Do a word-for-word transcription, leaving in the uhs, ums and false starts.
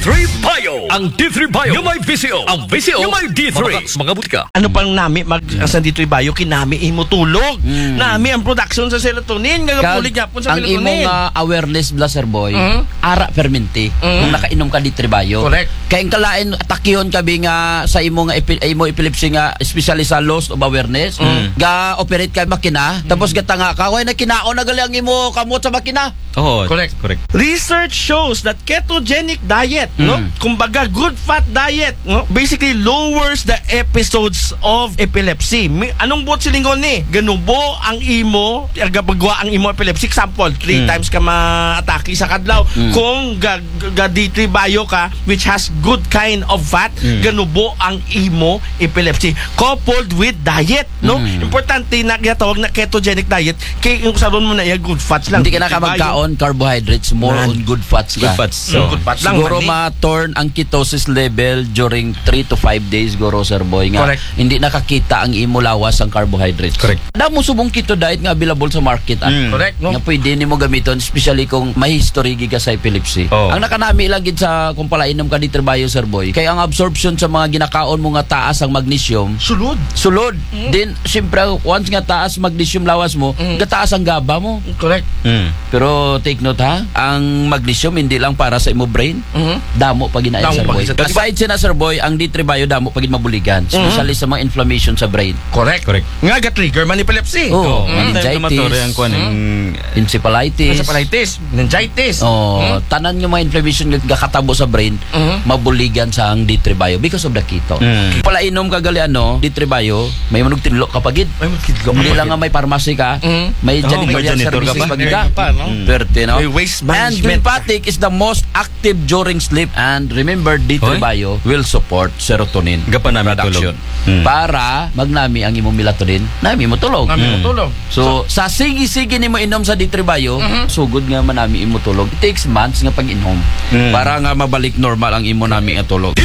three Bio. Ang D three Bio. Yung may V C O. Ang V C O. Yung may D three. Mga, mga butika. Ano pang nami mag asan dito ibayo kinami imo tulog. Mm. Nami ang production sa serotonin gagapulig gyapon sa ang melatonin. imong uh, awareness blaster boy, Mm. ara fermente Mm. kung nakainom ka di tribayo. Correct. Kaya ang kalain atakyon kabi nga sa imo nga epi, imo epilepsy nga especially sa loss of awareness, Mm. ga operate ka makina, tapos gatanga ka way na kinaon na gali ang imo kamot sa makina. Oh, Correct. Correct. Research shows that ketogenic diet, no, Mm. kumbaga good fat diet, no, basically lowers the episodes of epilepsy. Mi, anong buot silingon ni? Ganubo ang imo, gabagwa ang imo epilepsy. Example, three Mm. times ka ma-atake sa kadlaw. Mm. Kung ga, ga D three bio ka, which has good kind of fat, Mm. ganubo ang imo epilepsy. Coupled with diet, no? Mm. Importante na ginatawag na ketogenic diet, kay yung saron mo na iya good fats lang. Hindi ka na ka magkaon carbohydrates, more Man. on good fats ka. Good fats. So, good fat lang. Siguro man, eh. ma-turn ang ketosis level during three to five days guro sir boy nga Correct. hindi nakakita ang imo lawas ang carbohydrates. Correct. Damo subong keto diet nga available sa market ah. Mm. Correct, no? Nga pwede nimo gamiton especially kung may history giga sa epilepsy. Oh. Ang nakanami lang gid sa kung palainom ka di trabayo sir boy kay ang absorption sa mga ginakaon mo nga taas ang magnesium Sulod. sulod. Then syempre once nga taas magnesium lawas mo, Mm. gataas ang gaba mo. Correct. Mm. Pero take note ha, ang magnesium hindi lang para sa imo brain, Mhm. damo pag ginaya Damo sir pag boy. isa- Aside sina sir boy, ang D three bio damo pag mabuligan, especially sa mga inflammation sa brain. Correct. Correct. Nga ga-trigger man epilepsy. Oh, Mm. meningitis, Inflammatory ang kuan ng encephalitis. Encephalitis, meningitis. Oh, tanan yung mga inflammation nga gakatabo sa brain, Mhm. mabuligan sa ang D three bio because of the keto. Mm. Pala inom ka gali ano, D three bio, may manog tinlo kapagid. Ay, magkidlo. Hindi lang nga may pharmacy ka, Mhm. may Oh, janitorial may janitor ka services pa. pagid ka. Meron pa, no? Mm. Perte, no? May waste And management. Glymphatic is the most active during sleep. And remember, D three Hoy. bio will support serotonin Gapan namin production. tulog. Mm. Para magnami ang imong melatonin, nami mo tulog. Kami Mm. tulog. So, sa sige-sige ni mo inom sa D three bio, sugod nga manami imo tulog. It takes months nga pag-inom Mm. para nga mabalik normal ang imo nami nga tulog.